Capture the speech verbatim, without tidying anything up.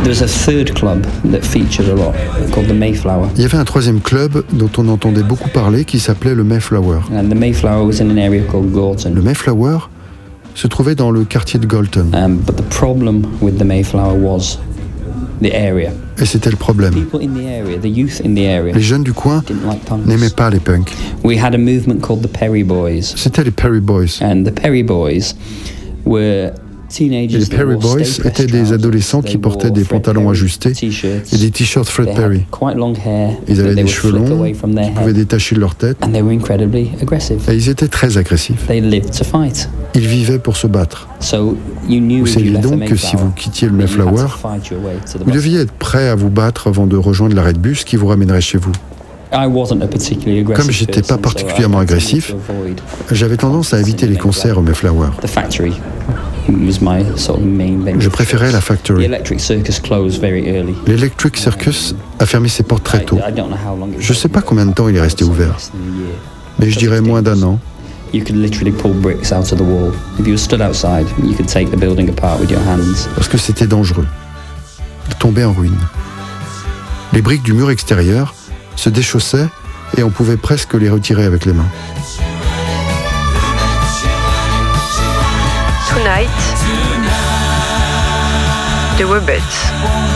was a third club that featured a lot, called the Mayflower. Il y avait un troisième club dont on entendait beaucoup parler qui s'appelait le Mayflower. And the Mayflower was in an area called Gorton. Le Mayflower se trouvait dans le quartier de Galton. Um, but the problem with the Mayflower was the area. Et c'était le problème. People in the area, the youth in the area, Les jeunes du coin didn't like punks. n'aimaient pas les punks. We had a movement called the Perry Boys. C'était les Perry Boys. And the Perry Boys were teenagers. Et les Perry Boys étaient des adolescents qui portaient des pantalons ajustés et des t-shirts Fred Perry. Ils avaient des cheveux longs qui pouvaient détacher de leur tête. Et ils étaient très agressifs. Ils vivaient pour se battre. Vous saviez donc que si vous quittiez le Mayflower, vous deviez être prêt à vous battre avant de rejoindre l'arrêt de bus qui vous ramènerait chez vous. Comme je n'étais pas particulièrement agressif, j'avais tendance à éviter les concerts au Mayflower. Je préférais la Factory. L'Electric Circus a fermé ses portes très tôt. Je ne sais pas combien de temps il est resté ouvert, mais je dirais moins d'un an. Parce que c'était dangereux. Il tombait en ruine. Les briques du mur extérieur se déchaussaient et on pouvait presque les retirer avec les mains. Tonight, the Wubbits.